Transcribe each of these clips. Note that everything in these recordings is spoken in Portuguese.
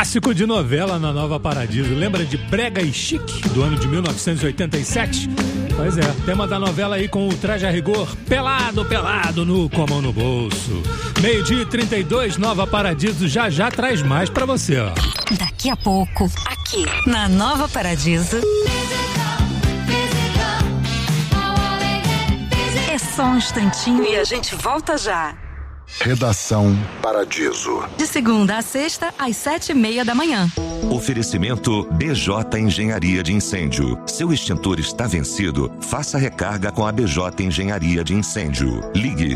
Clássico de novela na Nova Paradiso. Lembra de Brega e Chique, do ano de 1987? Pois é, tema da novela aí com o traje a rigor, pelado, pelado, nu com a mão no bolso. 12h32, Nova Paradiso já traz mais pra você, ó. Daqui a pouco, aqui na Nova Paradiso. É só um instantinho e a gente volta já. Redação Paradiso. De segunda a sexta, às 7h30 da manhã. Oferecimento BJ Engenharia de Incêndio. Seu extintor está vencido? Faça recarga com a BJ Engenharia de Incêndio. Ligue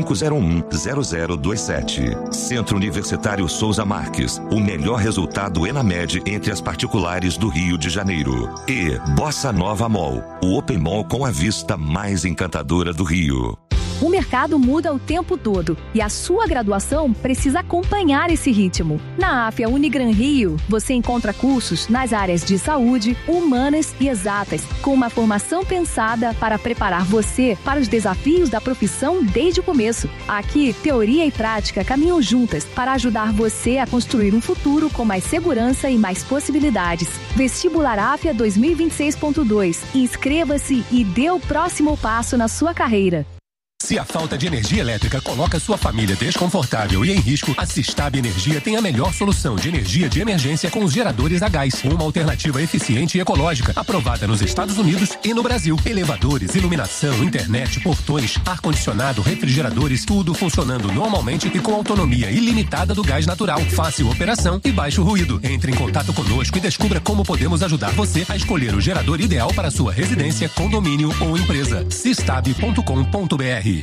2501-0027. Centro Universitário Souza Marques. O melhor resultado ENAMED entre as particulares do Rio de Janeiro. E Bossa Nova Mall. O Open Mall com a vista mais encantadora do Rio. O mercado muda o tempo todo e a sua graduação precisa acompanhar esse ritmo. Na AFIA Unigran Rio, você encontra cursos nas áreas de saúde, humanas e exatas, com uma formação pensada para preparar você para os desafios da profissão desde o começo. Aqui, teoria e prática caminham juntas para ajudar você a construir um futuro com mais segurança e mais possibilidades. Vestibular AFIA 2026.2. Inscreva-se e dê o próximo passo na sua carreira. Se a falta de energia elétrica coloca sua família desconfortável e em risco, a Sistab Energia tem a melhor solução de energia de emergência com os geradores a gás. Uma alternativa eficiente e ecológica, aprovada nos Estados Unidos e no Brasil. Elevadores, iluminação, internet, portões, ar-condicionado, refrigeradores, tudo funcionando normalmente e com autonomia ilimitada do gás natural. Fácil operação e baixo ruído. Entre em contato conosco e descubra como podemos ajudar você a escolher o gerador ideal para sua residência, condomínio ou empresa. Sistab.com.br.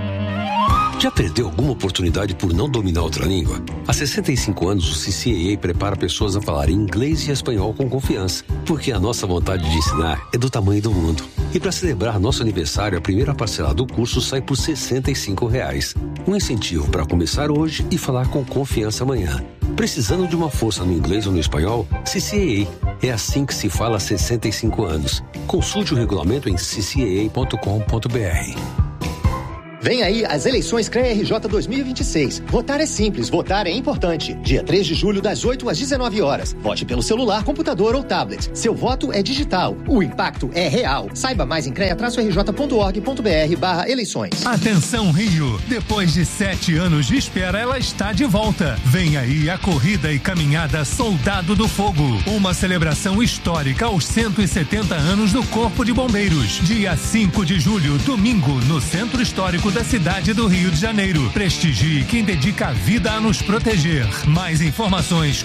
Já perdeu alguma oportunidade por não dominar outra língua? Há 65 anos, o CCAA prepara pessoas a falar inglês e espanhol com confiança, porque a nossa vontade de ensinar é do tamanho do mundo. E para celebrar nosso aniversário, a primeira parcela do curso sai por R$ 65,00. Um incentivo para começar hoje e falar com confiança amanhã. Precisando de uma força no inglês ou no espanhol? CCAA. É assim que se fala há 65 anos. Consulte o regulamento em ccaa.com.br. Vem aí as eleições CREA-RJ 2026. Votar é simples, votar é importante. Dia 3 de julho, das 8 às 19 horas. Vote pelo celular, computador ou tablet. Seu voto é digital. O impacto é real. Saiba mais em crea-rj.org.br/eleições. Atenção, Rio! Depois de 7 anos de espera, ela está de volta. Vem aí a corrida e caminhada Soldado do Fogo. Uma celebração histórica aos 170 anos do Corpo de Bombeiros. Dia 5 de julho, domingo, no Centro Histórico da cidade do Rio de Janeiro. Prestigie quem dedica a vida a nos proteger. Mais informações,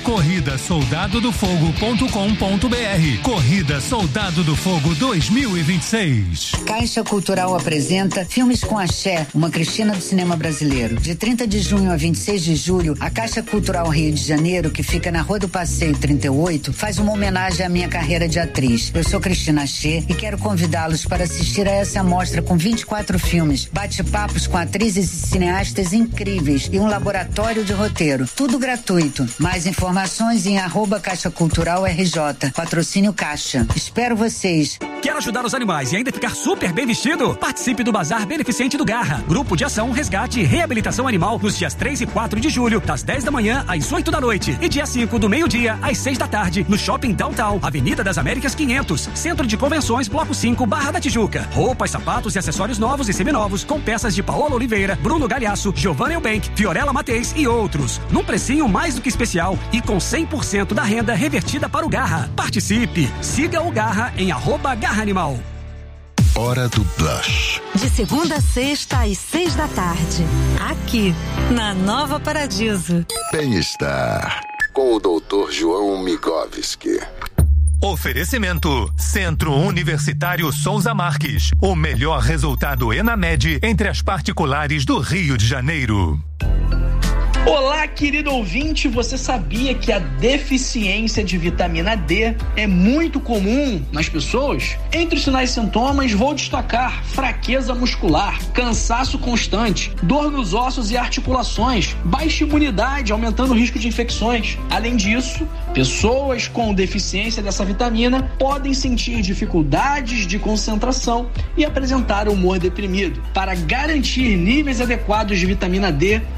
corridasoldadodofogo.com.br. Corrida Soldado do Fogo 2026. Caixa Cultural apresenta Filmes com Axé, uma Cristina do cinema brasileiro. De 30 de junho a 26 de julho, a Caixa Cultural Rio de Janeiro, que fica na Rua do Passeio 38, faz uma homenagem à minha carreira de atriz. Eu sou Cristina Axé e quero convidá-los para assistir a essa amostra com 24 filmes, bate-papos com atrizes e cineastas incríveis e um laboratório de roteiro. Tudo gratuito. Mais informações em @Caixa Cultural RJ. Patrocínio Caixa. Espero vocês. Quer ajudar os animais e ainda ficar super bem vestido? Participe do Bazar Beneficente do Garra. Grupo de Ação, Resgate e Reabilitação Animal nos dias 3 e 4 de julho, das 10 da manhã às 8 da noite. E dia 5 do meio-dia às 6 da tarde, no Shopping Downtown, Avenida das Américas 500, Centro de Convenções, Bloco 5, Barra da Tijuca. Roupas, sapatos e acessórios novos e seminovos com peças de Paola Oliveira, Bruno Galhaço, Giovanna Eubank, Fiorella Mateis e outros. Num precinho mais do que especial e com 100% da renda revertida para o Garra. Participe! Siga o Garra em @Garra Animal. Hora do Blush. De segunda a sexta às 6 da tarde. Aqui, na Nova Paradiso. Bem-estar. Com o Dr. João Migovski. Oferecimento: Centro Universitário Souza Marques. O melhor resultado ENAMED entre as particulares do Rio de Janeiro. Olá, querido ouvinte, você sabia que a deficiência de vitamina D é muito comum nas pessoas? Entre os sinais e sintomas, vou destacar fraqueza muscular, cansaço constante, dor nos ossos e articulações, baixa imunidade, aumentando o risco de infecções. Além disso, pessoas com deficiência dessa vitamina podem sentir dificuldades de concentração e apresentar humor deprimido. Para garantir níveis adequados de vitamina D,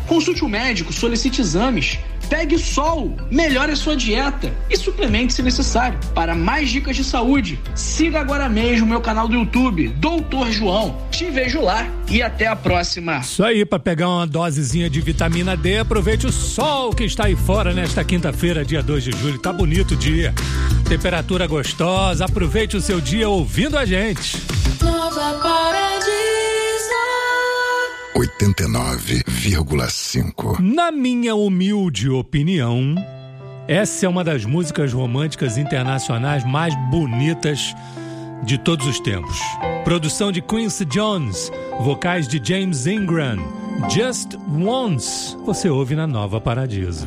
Consulte o médico, solicite exames, pegue sol, melhore a sua dieta e suplemente se necessário. Para mais dicas de saúde, siga agora mesmo meu canal do YouTube, Doutor João. Te vejo lá e até a próxima. Isso aí, para pegar uma dosezinha de vitamina D, aproveite o sol que está aí fora nesta quinta-feira, dia 2 de julho. Tá bonito o dia, temperatura gostosa, aproveite o seu dia ouvindo a gente. Nova Paradiso 89,5. Na minha humilde opinião, essa é uma das músicas românticas internacionais mais bonitas de todos os tempos. Produção de Quincy Jones, vocais de James Ingram. Just Once, você ouve na Nova Paradiso.